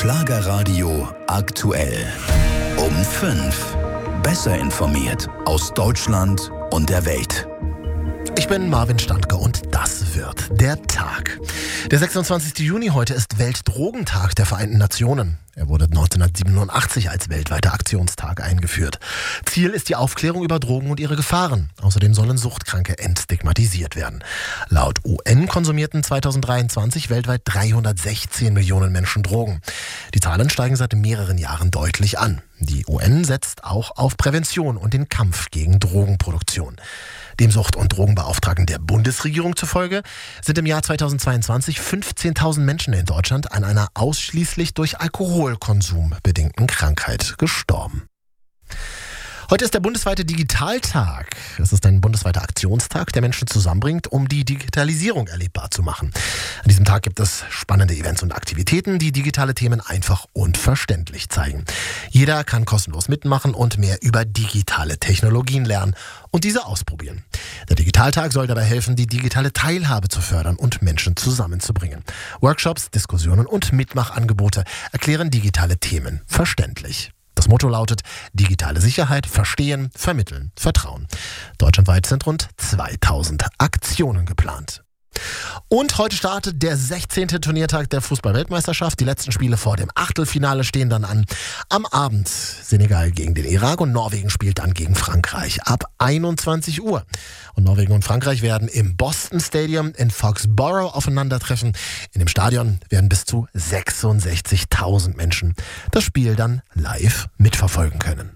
Schlagerradio aktuell. Um 5. Besser informiert aus Deutschland und der Welt. Ich bin Marvin Standke und das wird der Tag. Der 26. Juni heute ist Weltdrogentag der Vereinten Nationen. Er wurde 1987 als weltweiter Aktionstag eingeführt. Ziel ist die Aufklärung über Drogen und ihre Gefahren. Außerdem sollen Suchtkranke entstigmatisiert werden. Laut UN konsumierten 2023 weltweit 316 Millionen Menschen Drogen. Die Zahlen steigen seit mehreren Jahren deutlich an. Die UN setzt auch auf Prävention und den Kampf gegen Drogenproduktion. Dem Sucht- und Drogenbeauftragten der Bundesregierung zufolge sind im Jahr 2022 15.000 Menschen in Deutschland an einer ausschließlich durch Alkoholkonsum bedingten Krankheit gestorben. Heute ist der bundesweite Digitaltag. Es ist ein bundesweiter Aktionstag, der Menschen zusammenbringt, um die Digitalisierung erlebbar zu machen. An diesem Tag gibt es spannende Events und Aktivitäten, die digitale Themen einfach und verständlich zeigen. Jeder kann kostenlos mitmachen und mehr über digitale Technologien lernen und diese ausprobieren. Der Digitaltag soll dabei helfen, die digitale Teilhabe zu fördern und Menschen zusammenzubringen. Workshops, Diskussionen und Mitmachangebote erklären digitale Themen verständlich. Das Motto lautet: digitale Sicherheit, verstehen, vermitteln, vertrauen. Deutschlandweit sind rund 2000 Aktionen geplant. Und heute startet der 16. Turniertag der Fußball-Weltmeisterschaft. Die letzten Spiele vor dem Achtelfinale stehen dann an. Am Abend Senegal gegen den Irak und Norwegen spielt dann gegen Frankreich ab 21 Uhr. Und Norwegen und Frankreich werden im Boston Stadium in Foxborough aufeinandertreffen. In dem Stadion werden bis zu 66.000 Menschen das Spiel dann live mitverfolgen können.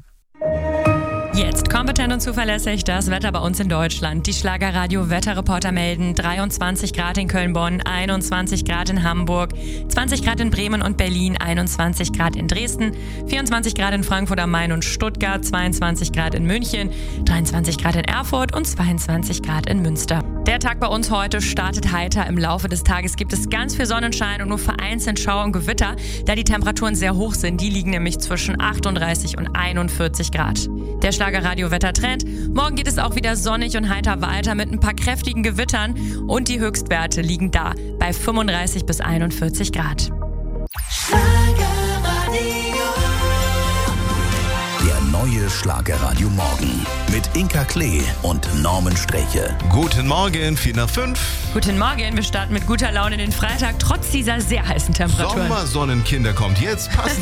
Jetzt kompetent und zuverlässig das Wetter bei uns in Deutschland. Die Schlagerradio-Wetterreporter melden 23 Grad in Köln-Bonn, 21 Grad in Hamburg, 20 Grad in Bremen und Berlin, 21 Grad in Dresden, 24 Grad in Frankfurt am Main und Stuttgart, 22 Grad in München, 23 Grad in Erfurt und 22 Grad in Münster. Der Tag bei uns heute startet heiter. Im Laufe des Tages gibt es ganz viel Sonnenschein und nur vereinzelt Schauer und Gewitter, da die Temperaturen sehr hoch sind. Die liegen nämlich zwischen 38 und 41 Grad. Der Schlagerradio-Wettertrend. Morgen geht es auch wieder sonnig und heiter weiter mit ein paar kräftigen Gewittern und die Höchstwerte liegen da bei 35 bis 41 Grad. Der neue Schlagerradio Morgen mit Inka Klee und Norman Streche. Guten Morgen, 4 nach 5. Guten Morgen, wir starten mit guter Laune in den Freitag, trotz dieser sehr heißen Temperaturen. Sommersonnenkinder kommt jetzt. Passend